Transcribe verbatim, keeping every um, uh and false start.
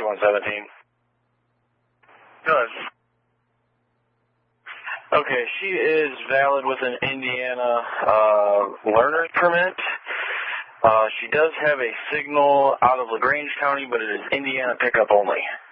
one seventeen. Good. Okay, she is valid with an Indiana uh, learner's permit. Uh, she does have a signal out of LaGrange County, but it is Indiana pickup only.